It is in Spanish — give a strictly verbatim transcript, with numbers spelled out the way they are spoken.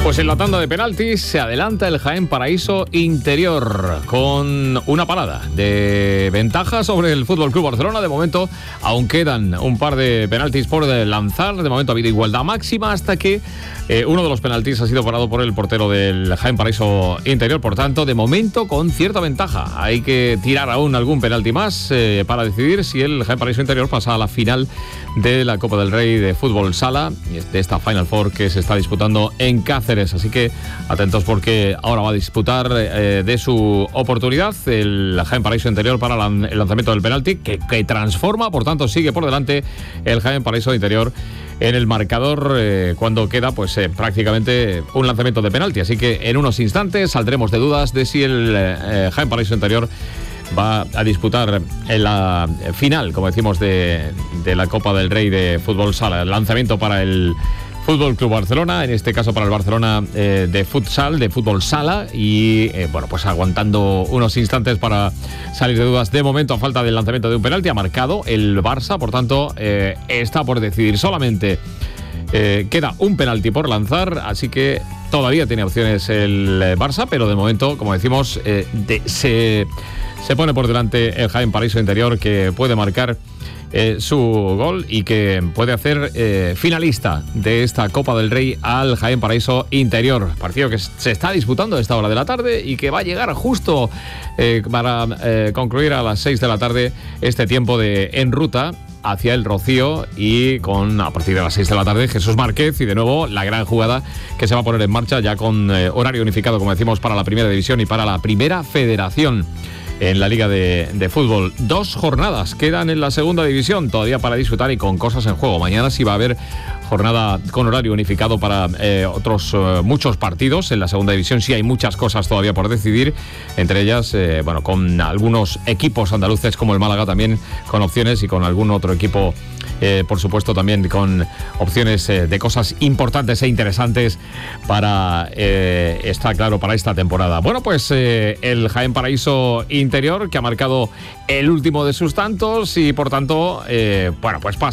Pues en la tanda de penaltis se adelanta el Jaén Paraíso Interior con una parada de ventaja sobre el F C Barcelona. De momento aún quedan un par de penaltis por lanzar. De momento ha habido igualdad máxima hasta que eh, uno de los penaltis ha sido parado por el portero del Jaén Paraíso Interior. Por tanto, de momento con cierta ventaja. Hay que tirar aún algún penalti más eh, para decidir si el Jaén Paraíso Interior pasa a la final de la Copa del Rey de Fútbol Sala, de esta Final Four que se está disputando en Cáceres. Así que atentos porque ahora va a disputar eh, de su oportunidad el Jaén Paraíso Interior para la, el lanzamiento del penalti que, que transforma, por tanto sigue por delante el Jaén Paraíso Interior en el marcador eh, cuando queda pues eh, prácticamente un lanzamiento de penalti. Así que en unos instantes saldremos de dudas de si el eh, Jaén Paraíso Interior va a disputar en la final, como decimos, de, de la Copa del Rey de Fútbol Sala. El lanzamiento para el Fútbol Club Barcelona, en este caso para el Barcelona eh, de futsal, de fútbol sala, y eh, bueno, pues aguantando unos instantes para salir de dudas. De momento, a falta del lanzamiento de un penalti, ha marcado el Barça, por tanto, eh, está por decidir. Solamente eh, queda un penalti por lanzar, así que todavía tiene opciones el Barça, pero de momento, como decimos, eh, de, se, se pone por delante el Jaén Paraíso Interior, que puede marcar Eh, su gol y que puede hacer eh, finalista de esta Copa del Rey al Jaén Paraíso Interior. Partido que se está disputando a esta hora de la tarde y que va a llegar justo eh, para eh, concluir a las seis de la tarde este tiempo de en ruta hacia el Rocío, y con a partir de las seis de la tarde Jesús Márquez y de nuevo la gran jugada que se va a poner en marcha ya con eh, horario unificado, como decimos, para la Primera División y para la Primera Federación en la Liga de, de Fútbol. Dos jornadas quedan en la Segunda División todavía para disfrutar y con cosas en juego. Mañana sí va a haber jornada con horario unificado para eh, otros eh, muchos partidos. En la Segunda División sí hay muchas cosas todavía por decidir, entre ellas, eh, bueno, con algunos equipos andaluces como el Málaga también con opciones, y con algún otro equipo eh, por supuesto también con opciones eh, de cosas importantes e interesantes para, eh, está claro, para esta temporada. Bueno, pues eh, el Jaén Paraíso Interior, que ha marcado el último de sus tantos y por tanto, eh, bueno, pues pasa